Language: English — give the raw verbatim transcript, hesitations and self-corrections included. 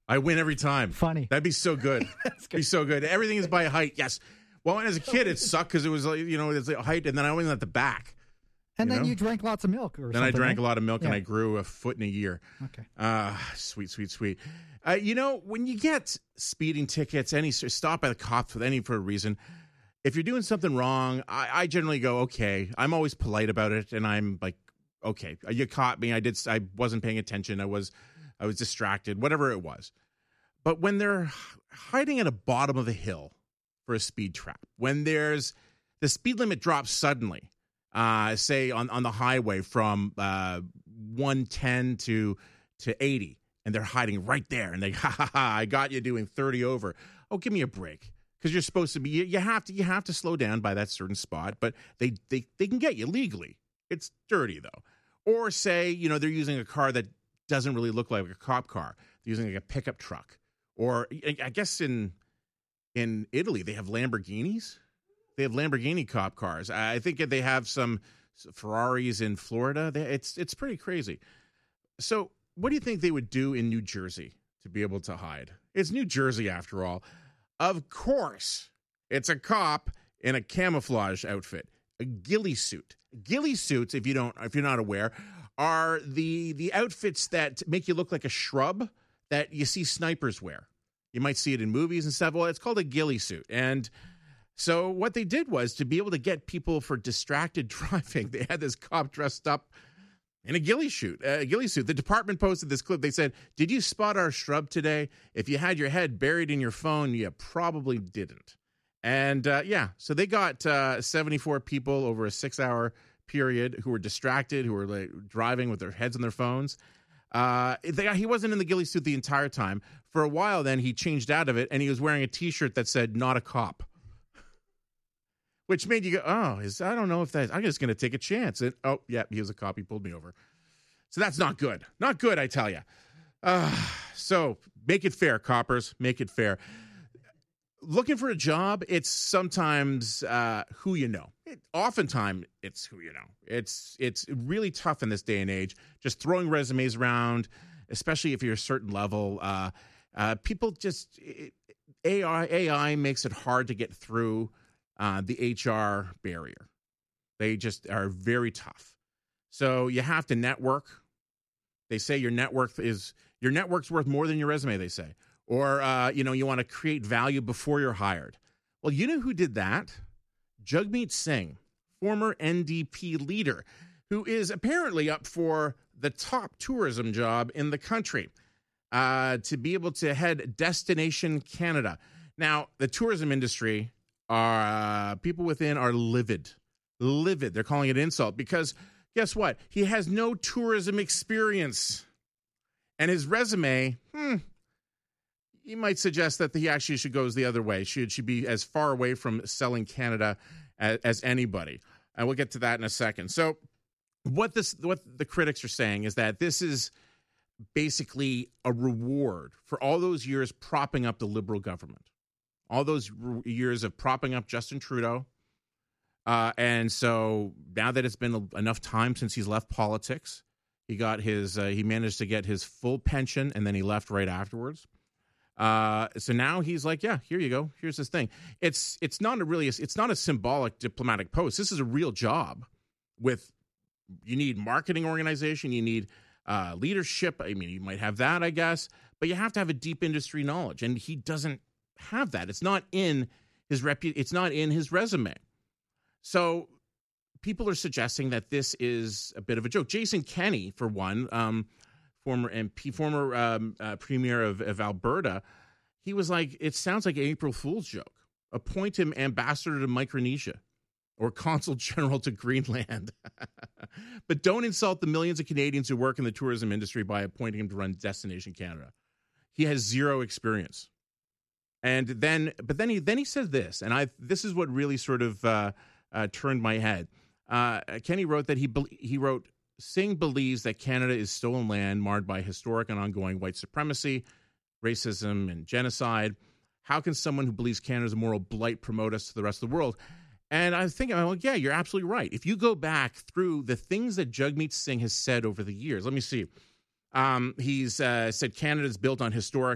I win every time. Funny. That'd be so good. That's good. Be so good. Everything is by height. Yes. Well, as a kid, it sucked because it was like, you know, it's like height, and then I went at the back. And you then know? you drank lots of milk or then something. I drank right? a lot of milk, Yeah. and I grew a foot in a year. Okay. Ah, sweet, sweet, sweet. Uh, you know, when you get speeding tickets, any stop by the cops with any for a reason, if you're doing something wrong, I, I generally go, okay. I'm always polite about it, and I'm like, okay, you caught me. I did. I wasn't paying attention. I was, I was distracted. Whatever it was. But when they're hiding at the bottom of a hill for a speed trap, when there's the speed limit drops suddenly, uh, say on, on the highway from uh, one ten to to eighty, and they're hiding right there, and they ha ha ha, I got you doing thirty over. Oh, give me a break, because you're supposed to be. You, you have to you have to slow down by that certain spot, but they they they can get you legally. It's dirty though. Or say, you know, they're using a car that doesn't really look like a cop car. They're using like a pickup truck. Or I guess in in Italy, they have Lamborghinis. They have Lamborghini cop cars. I think they have some Ferraris in Florida. They, it's it's pretty crazy. So what do you think they would do in New Jersey to be able to hide? It's New Jersey, after all. Of course, it's a cop in a camouflage outfit, a ghillie suit. Ghillie suits, if you don't, if you're not aware, are the the outfits that make you look like a shrub that you see snipers wear. You might see it in movies and stuff. Well, it's called a ghillie suit. And so what they did was to be able to get people for distracted driving, they had this cop dressed up in a ghillie suit. A ghillie suit. The department posted this clip. They said, "Did you spot our shrub today? If you had your head buried in your phone, you probably didn't." And uh, yeah, so they got uh, seventy-four people over a six-hour period who were distracted, who were like driving with their heads on their phones. Uh, they, he wasn't in the ghillie suit the entire time. For a while, then he changed out of it, and he was wearing a T-shirt that said "Not a cop," which made you go, "Oh, is I don't know if that. I'm just going to take a chance." And oh, yeah, he was a cop. He pulled me over. So that's not good. Not good, I tell you. Uh, so make it fair, coppers. Make it fair. Looking for a job, it's sometimes uh, who you know. It, oftentimes, it's who you know. It's it's really tough in this day and age. Just throwing resumes around, especially if you're a certain level. Uh, uh, people just it, A I A I makes it hard to get through uh, the H R barrier. They just are very tough. So you have to network. They say your network is your network's worth more than your resume. They say. Or, uh, you know, you want to create value before you're hired. Well, you know who did that? Jagmeet Singh, former N D P leader, who is apparently up for the top tourism job in the country, uh, to be able to head Destination Canada. Now, the tourism industry, are uh, people within are livid. Livid. They're calling it insult because guess what? He has no tourism experience. And his resume, hmm, you might suggest that he actually should go the other way. Should she be as far away from selling Canada as, as anybody? And we'll get to that in a second. So what this, what the critics are saying is that this is basically a reward for all those years propping up the Liberal government, all those r- years of propping up Justin Trudeau. Uh, and so now that it's been enough time since he's left politics, he got his, uh, he managed to get his full pension, and then he left right afterwards. Uh, so now he's like, yeah, here you go. Here's this thing. It's it's not a really it's not a symbolic diplomatic post. This is a real job. With you need marketing organization, you need uh, leadership. I mean, you might have that, I guess, but you have to have a deep industry knowledge, and he doesn't have that. It's not in his repu- It's not in his resume. So people are suggesting that this is a bit of a joke. Jason Kenney, for one. Um, former M P, former um, uh, premier of, of Alberta, he was like, it sounds like an April Fool's joke. Appoint him ambassador to Micronesia or consul general to Greenland. But don't insult the millions of Canadians who work in the tourism industry by appointing him to run Destination Canada. He has zero experience. And then, but then he then he said this, and I this is what really sort of uh, uh, turned my head. Uh, Kenney wrote that he he wrote, Singh believes that Canada is stolen land marred by historic and ongoing white supremacy, racism, and genocide. How can someone who believes Canada is a moral blight promote us to the rest of the world? And I think, well, yeah, you're absolutely right. If you go back through the things that Jagmeet Singh has said over the years, let me see. Um, he's uh, said Canada is built on historic